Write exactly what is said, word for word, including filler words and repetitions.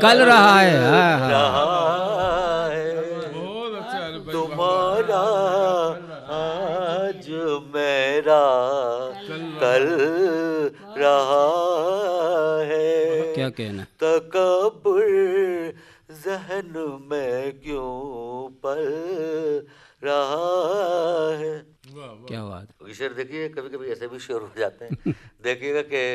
कल रहा है, हाँ, हाँ। रहा है तुम्हारा आज मेरा कल रहा है। क्या कहना, तकब्बुर ज़हन में क्यों पल रहा है। क्या बात। शेर देखिए, कभी कभी ऐसे भी शेर हो जाते हैं। देखिएगा कि